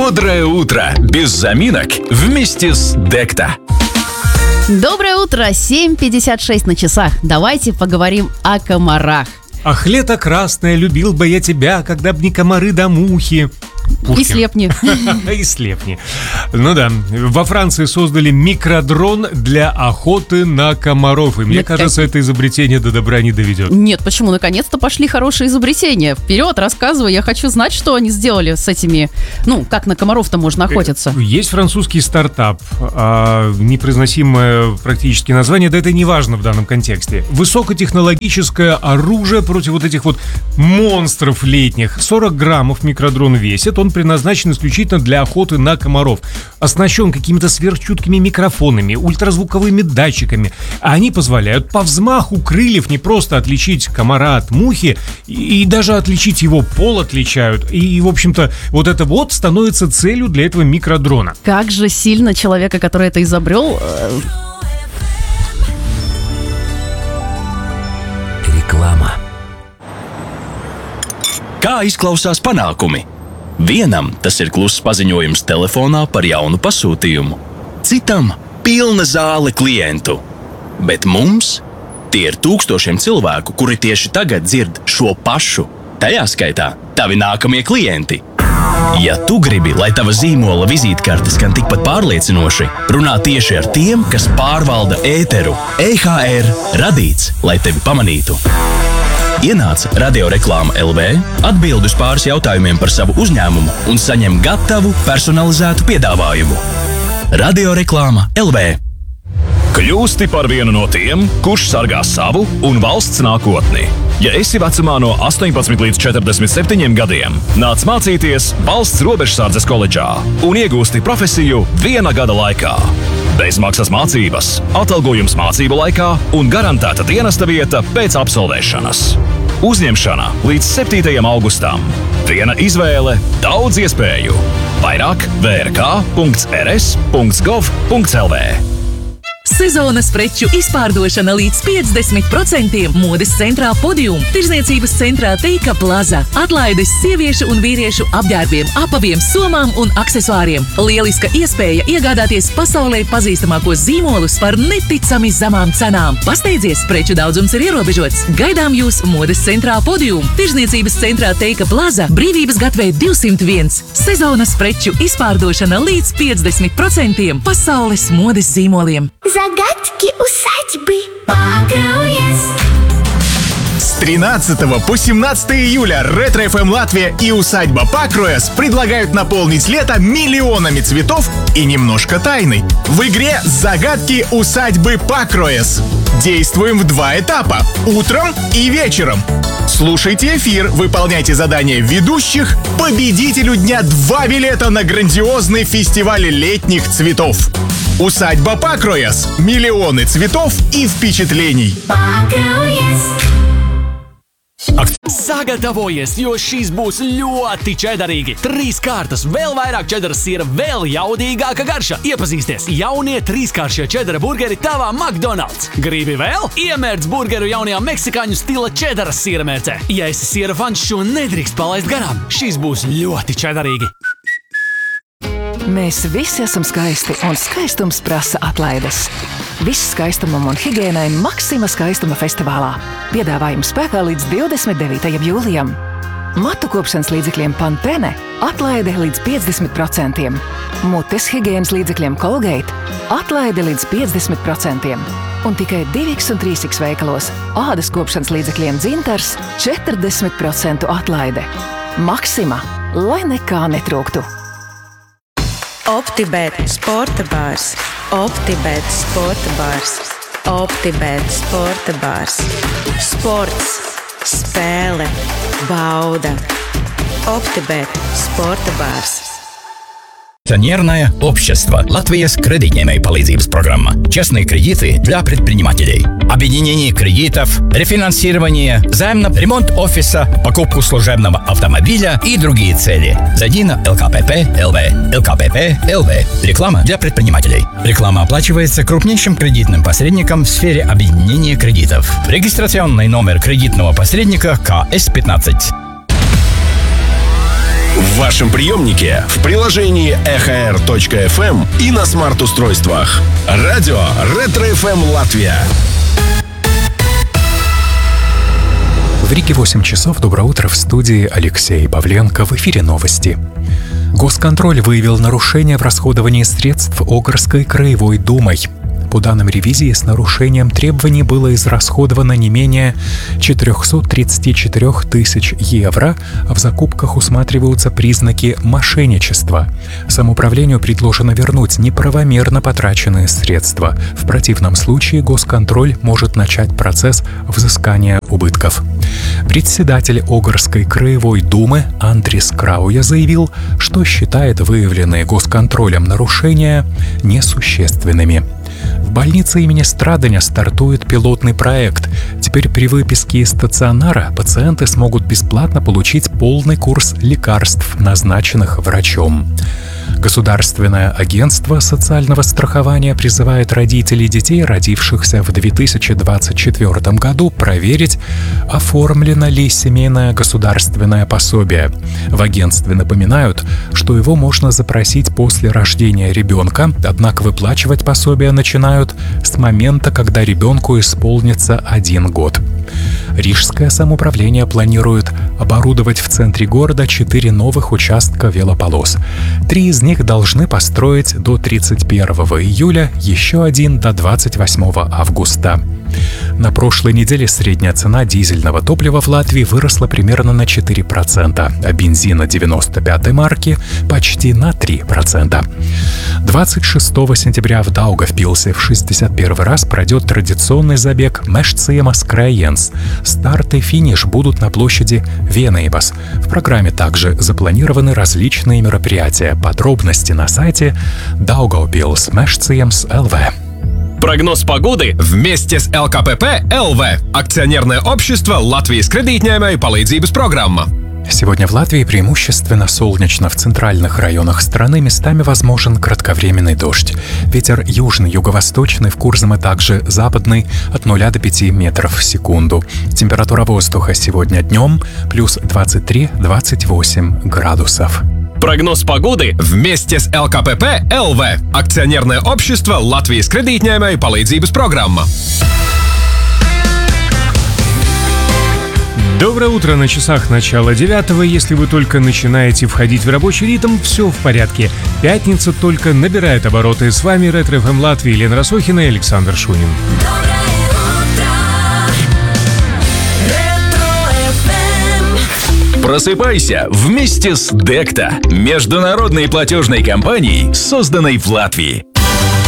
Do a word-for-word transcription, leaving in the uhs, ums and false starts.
Бодрое утро, без заминок, вместе с Декта. Доброе утро, семь пятьдесят шесть на часах. Давайте поговорим о комарах. Ах, лето красное, любил бы я тебя, когда б не комары да мухи. Пушкин. И слепни. И слепни. Ну да, во Франции создали микродрон для охоты на комаров. И мне кажется, это изобретение до добра не доведет. Нет, почему? Наконец-то пошли хорошие изобретения. Вперед, рассказывай, я хочу знать, что они сделали с этими... Ну, как на комаров-то можно охотиться. Есть французский стартап, а, непроизносимое практически название, да это не важно в данном контексте. Высокотехнологическое оружие против вот этих вот монстров летних. сорок граммов микродрон весит. Он предназначен исключительно для охоты на комаров. Оснащен какими-то сверхчуткими микрофонами, ультразвуковыми датчиками. А они позволяют по взмаху крыльев не просто отличить комара от мухи, и даже отличить его пол отличают. И, в общем-то, вот это вот становится целью для этого микродрона. Как же сильно человека, который это изобрел... Реклама. Kā izklausās panākumi? Vienam tas ir kluss paziņojums telefonā par jaunu pasūtījumu, citam pilna zāle klientu. Bet mums tie ir tūkstošiem cilvēku, kuri tieši tagad dzird šo pašu, tajā skaitā tavi nākamie klienti. Ja tu gribi, lai tava zīmola vizītkartes skan tikpat pārliecinoši, runā tieši ar tiem, kas pārvalda ēteru. E H R radīts, lai tevi pamanītu. Ienāc Radioreklāma L V, atbild uz pāris jautājumiem par savu uzņēmumu un saņem gatavu personalizētu piedāvājumu. Radioreklāma L V. Kļūsti par vienu no tiem, kurš sargā savu un valsts nākotni. Ja esi vecumā no astoņpadsmit līdz četrdesmit septiņiem gadiem, nāc mācīties Valsts robežsardzes koledžā un iegūsti profesiju viena gada laikā. Bezmaksas mācības, atalgojums mācību laikā un garantēta dienesta vieta pēc absolvēšanas. Uzņemšana līdz septītajam augustam. Viena izvēle, daudz iespēju. Vairāk v r k punkts r s punkts gov punkts l v. Sezonas preču izpārdošana līdz piecdesmit procentiem modes centrā Podium, tirzniecības centrā Teika Plaza, atlaides sieviešu un vīriešu apģērbiem, apaviem, somām un aksesuāriem. Lieliska iespēja iegādāties pasaulē pazīstamākos zīmolus par neticami zemām cenām. Pasteidzies, preču daudzums ir ierobežots. Gaidām jūs modes centrā Podium, tirzniecības centrā Teika Plaza, Brīvības gatvē divsimt viens. Sezonas preču izpārdošana līdz piecdesmit procentiem pasaules modes zīmoliem. Загадки усадьбы Покроес. С тринадцатого по семнадцатое июля Ретро эф эм Латвия и усадьба Покроес предлагают наполнить лето миллионами цветов и немножко тайны. В игре «Загадки усадьбы Покроес». Действуем в два этапа – утром и вечером. Слушайте эфир, выполняйте задания ведущих. Победителю дня два билета на грандиозный фестиваль летних цветов. Усадьба Покроес. Миллионы цветов и впечатлений. Sagatavojies, jo šīs būs ļoti čedarīgi. Trīs kārtas, vēl vairāk čedaras sīra, vēl jaudīgāka garša. Iepazīsties, jaunie trīskāršie čedara burgeri tavā McDonald's. Gribi vēl? Iemērc burgeru jaunajā meksikāņu stila čedaras sīra mērcē. Ja esi sīra fans, šo nedrīkst palaist garām. Šīs būs ļoti čedarīgi. Mēs visi esam skaisti, un skaistums prasa atlaides. Viss skaistumam un higiēnai Maxima skaistuma festivālā. Piedāvājums spēkā līdz divdesmit devītajam jūlijam. Matu kopšanas līdzekļiem Pantene atlaide līdz piecdesmit procentiem. Mutes higiēnas līdzekļiem Colgate atlaide līdz piecdesmit procentiem. Un tikai divi un trīs veikalos ādas kopšanas līdzekļiem Dzintars četrdesmit procentu atlaide. Maxima, lai nekā netrūktu. Optibet sporta bārs. Optibet sporta bārs. Optibet sporta bārs. Sports, spēle, bauda. Optibet sporta bārs. Акционерное общество Латвияс кредитнемей palīdzības программа. Частные кредиты для предпринимателей. Объединение кредитов, рефинансирование, займ на ремонт офиса, покупку служебного автомобиля и другие цели. Зайди на эл ка пэ пэ точка эл ви. эл ка пэ пэ точка эл ви. Реклама для предпринимателей. Реклама оплачивается крупнейшим кредитным посредником в сфере объединения кредитов. Регистрационный номер кредитного посредника ка эс пятнадцать. В вашем приемнике, в приложении эхо эр точка эф эм и на смарт-устройствах. Радио Ретро эф эм Латвия. В Риге восемь часов. Доброе утро. В студии Алексей Павленко. В эфире новости. Госконтроль выявил нарушения в расходовании средств Огрской краевой думой. По данным ревизии, с нарушением требований было израсходовано не менее четыреста тридцать четыре тысяч евро, а в закупках усматриваются признаки мошенничества. Самоуправлению предложено вернуть неправомерно потраченные средства. В противном случае Госконтроль может начать процесс взыскания убытков. Председатель Огрской краевой думы Андрис Крауя заявил, что считает выявленные Госконтролем нарушения несущественными. В больнице имени Страдания стартует пилотный проект. Теперь при выписке из стационара пациенты смогут бесплатно получить полный курс лекарств, назначенных врачом. Государственное агентство социального страхования призывает родителей детей, родившихся в две тысячи двадцать четвёртом году, проверить, оформлено ли семейное государственное пособие. В агентстве напоминают, что его можно запросить после рождения ребенка, однако выплачивать пособие начинают с момента, когда ребенку исполнится один год. Рижское самоуправление планирует оборудовать в центре города четыре новых участка велополос. Три из них должны построить до тридцать первого июля, еще один до двадцать восьмого августа. На прошлой неделе средняя цена дизельного топлива в Латвии выросла примерно на четыре процента, а бензина девяносто пятой марки почти на три процента. двадцать шестого сентября в Даугавпилсе в шестьдесят первый раз пройдет традиционный забег Мешциемас Краиенс. Старт и финиш будут на площади Венейбас. В программе также запланированы различные мероприятия. Подробности на сайте Daugavpils Mešciems точка эл ви. Прогноз погоды вместе с эл ка пэ пэ эл ви. Акционерное общество Латвijas кредитņēmēju palīdzības программа. Сегодня в Латвии преимущественно солнечно. В центральных районах страны местами возможен кратковременный дождь. Ветер южный, юго-восточный, в Курзаме также западный от нуля до пяти метров в секунду. Температура воздуха сегодня днем плюс двадцать три - двадцать восемь градусов. Прогноз погоды вместе с эл ка пэ пэ эл ви. Акционерное общество Латвijas кредитņēmēju palīdzības программа. Доброе утро, на часах начало девятого. Если вы только начинаете входить в рабочий ритм, все в порядке. Пятница только набирает обороты. С вами Ретро эф эм Латвия, Елена Росохина и Александр Шунин. Просыпайся вместе с Декта, международной платежной компанией, созданной в Латвии.